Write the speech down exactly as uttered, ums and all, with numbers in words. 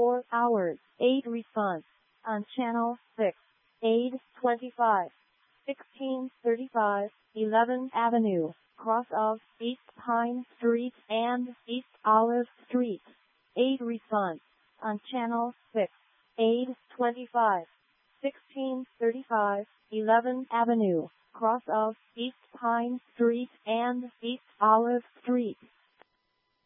four hours. eight response on channel six. eight twenty-five. sixteen thirty-five, eleventh Avenue, cross of East Pine Street and East Olive Street. eight response on channel six. eight twenty-five. sixteen thirty-five, eleventh Avenue, cross of East Pine Street and East Olive Street.